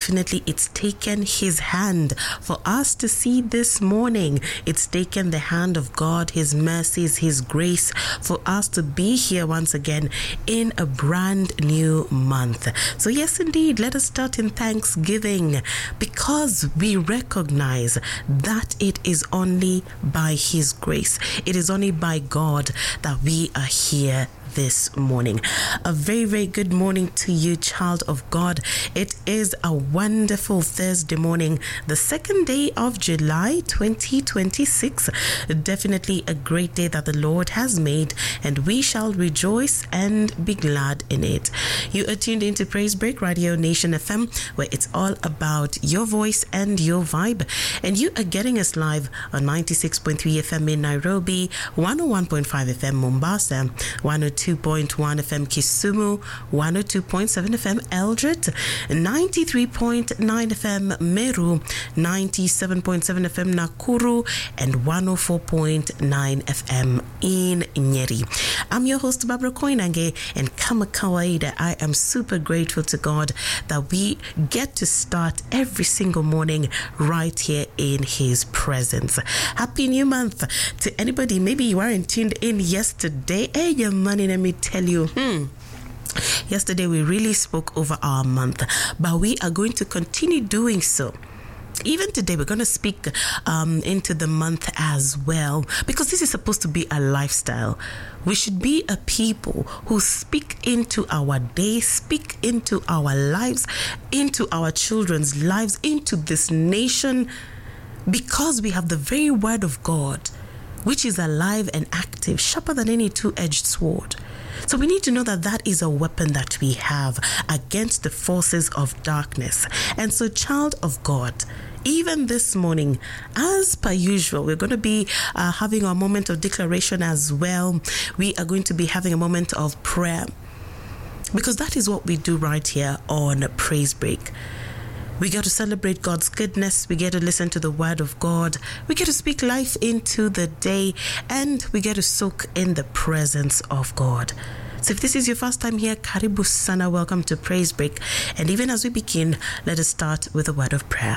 definitely it's taken his hand for us to see this morning. It's taken the hand of God, his mercies, his grace for us to be here once again in a brand new month. So yes, indeed, let us start in thanksgiving, because we recognize that it is only by his grace, it is only by God that we are here this morning. A very, very good morning to you, child of God. It is a wonderful Thursday morning, the 2nd day of July 2026. Definitely a great day that the Lord has made, and we shall rejoice and be glad in it. You are tuned into Praise Break Radio Nation FM, where it's all about your voice and your vibe. And you are getting us live on 96.3 FM in Nairobi, 101.5 FM Mombasa, 102.1 FM Kisumu, 102.7 FM Eldred, 93.9 FM Meru, 97.7 FM Nakuru, and 104.9 FM in Nyeri. I'm your host, Barbara Koinange, and kama kawaida, I am super grateful to God that we get to start every single morning right here in his presence. Happy new month to anybody. Maybe you weren't tuned in yesterday. Hey, your money, let me tell you. Yesterday we really spoke over our month, but we are going to continue doing so. Even today, we're going to speak into the month as well, because this is supposed to be a lifestyle. We should be a people who speak into our day, speak into our lives, into our children's lives, into this nation, because we have the very word of God, which is alive and active, sharper than any two-edged sword. So we need to know that that is a weapon that we have against the forces of darkness. And so, child of God, even this morning, as per usual, we're going to be having a moment of declaration as well. We are going to be having a moment of prayer, because that is what we do right here on Praise Break. We get to celebrate God's goodness. We get to listen to the word of God. We get to speak life into the day, and we get to soak in the presence of God. So if this is your first time here, Karibu Sana, welcome to Praise Break. And even as we begin, let us start with a word of prayer.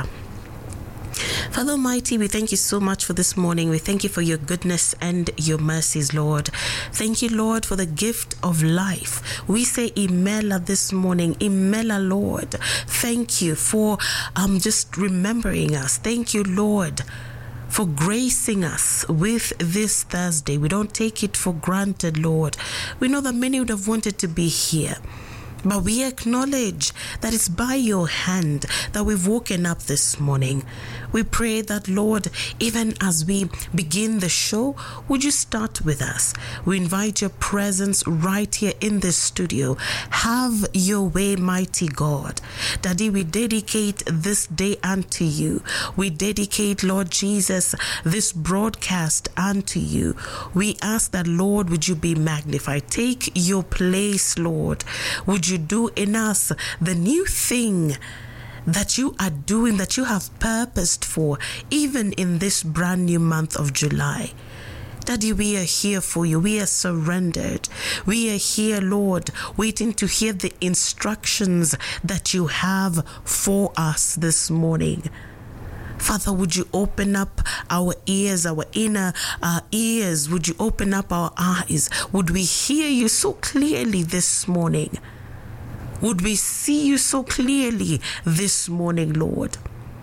Father Almighty, we thank you so much for this morning. We thank you for your goodness and your mercies, Lord. Thank you, Lord, for the gift of life. We say Imela this morning. Imela, Lord. Thank you for just remembering us. Thank you, Lord, for gracing us with this Thursday. We don't take it for granted, Lord. We know that many would have wanted to be here, but we acknowledge that it's by your hand that we've woken up this morning. We pray that, Lord, even as we begin the show, would you start with us? We invite your presence right here in this studio. Have your way, mighty God. Daddy, we dedicate this day unto you. We dedicate, Lord Jesus, this broadcast unto you. We ask that, Lord, would you be magnified? Take your place, Lord. Would you do in us the new thing that you are doing, that you have purposed for, even in this brand new month of July. Daddy, we are here for you. We are surrendered. We are here, Lord, waiting to hear the instructions that you have for us this morning. Father, would you open up our ears, our inner ears? Would you open up our eyes? Would we hear you so clearly this morning? Would we see you so clearly this morning, Lord?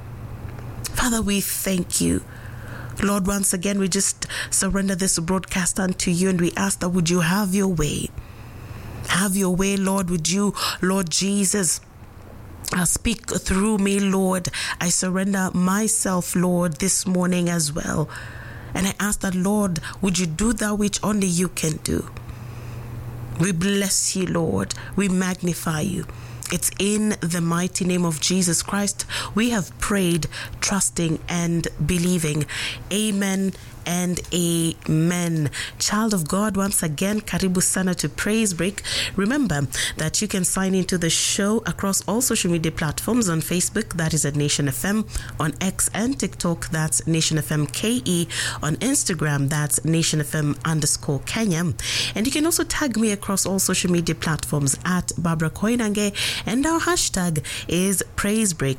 Father, we thank you. Lord, once again, we just surrender this broadcast unto you, and we ask that would you have your way. Have your way, Lord. Would you, Lord Jesus, speak through me, Lord. I surrender myself, Lord, this morning as well. And I ask that, Lord, would you do that which only you can do. We bless you, Lord. We magnify you. It's in the mighty name of Jesus Christ we have prayed, trusting and believing. Amen and amen. Child of God, once again, karibu sana to Praise Break. Remember that you can sign into the show across all social media platforms. On Facebook, that is at Nation FM. On X and TikTok, that's Nation FM KE. On Instagram, that's Nation FM _Kenya. And you can also tag me across all social media platforms at Barbara Koinange. And our hashtag is Praise Break.